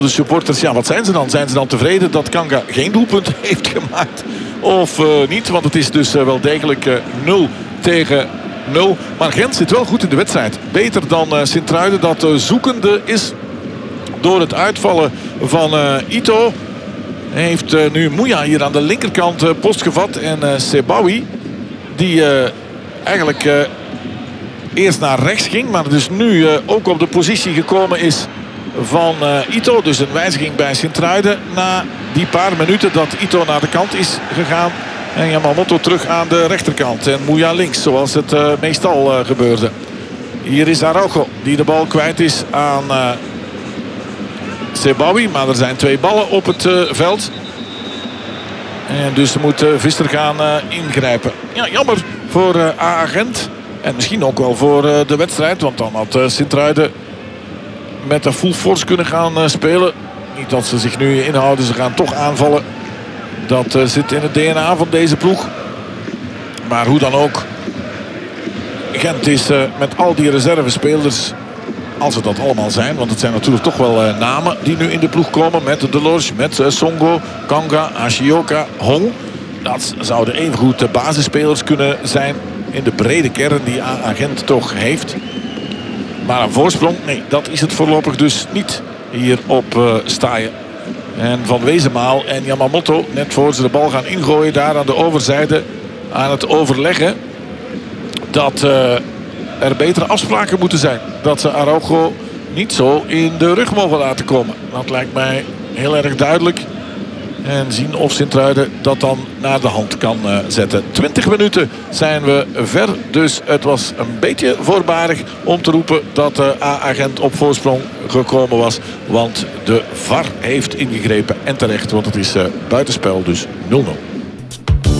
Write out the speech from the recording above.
De supporters, ja, wat zijn ze dan? Zijn ze dan tevreden dat Kanga geen doelpunt heeft gemaakt? Of niet? Want het is dus wel degelijk 0-0. Maar Gent zit wel goed in de wedstrijd. Beter dan Sint-Truiden, dat zoekende is door het uitvallen van Ito. Heeft nu Mouya hier aan de linkerkant post gevat. En Sebawi, die eigenlijk eerst naar rechts ging, maar dus nu ook op de positie gekomen is van Ito. Dus een wijziging bij Sint-Truiden na die paar minuten dat Ito naar de kant is gegaan. En Yamamoto terug aan de rechterkant. En Mouya links, zoals het meestal gebeurde. Hier is Araujo, die de bal kwijt is aan Sebawi. Maar er zijn 2 ballen op het veld. En dus moet Visser gaan ingrijpen. Ja, jammer voor AA Gent. En misschien ook wel voor de wedstrijd. Want dan had Sint-Truiden met de full force kunnen gaan spelen. Niet dat ze zich nu inhouden. Ze gaan toch aanvallen. Dat zit in het DNA van deze ploeg. Maar hoe dan ook. Gent is met al die reservespelers, als het dat allemaal zijn, want het zijn natuurlijk toch wel namen die nu in de ploeg komen. Met Delors, met Songo, Kanga, Ashioka, Hong. Dat zouden evengoed basisspelers kunnen zijn in de brede kern die AA Gent toch heeft. Maar een voorsprong, nee, dat is het voorlopig dus niet hier op Staaien. En Van Wezenmaal en Yamamoto, net voor ze de bal gaan ingooien, daar aan de overzijde aan het overleggen dat er betere afspraken moeten zijn. Dat ze Araujo niet zo in de rug mogen laten komen. Dat lijkt mij heel erg duidelijk. En zien of Sint-Truiden dat dan naar de hand kan zetten. 20 minuten zijn we ver. Dus het was een beetje voorbarig om te roepen dat AA Gent op voorsprong gekomen was. Want de VAR heeft ingegrepen. En terecht, want het is buitenspel, dus 0-0.